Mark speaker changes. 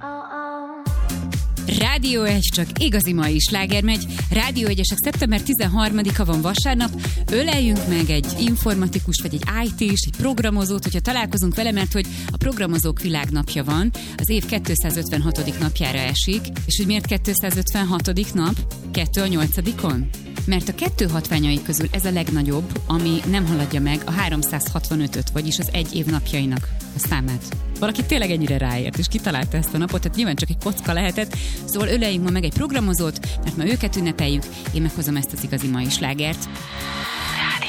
Speaker 1: Rádió 1, csak igazi mai sláger megy. Rádió 1-esek szeptember 13-a van vasárnap. Öleljünk meg egy informatikus, vagy egy IT-s, egy programozót, hogyha találkozunk vele, mert hogy a programozók világnapja van, az év 256. napjára esik. És hogy miért 256. nap? 2 a 8-on? Mert a 2 hatványai közül ez a legnagyobb, ami nem haladja meg a 365-öt, vagyis az egy év napjainak a számát. Valaki tényleg ennyire ráért, és kitalálta ezt a napot, tehát nyilván csak egy kocka lehetett. Szóval öleljünk ma meg egy programozót, mert ma őket ünnepeljük, én meghozom ezt az igazi mai slágert.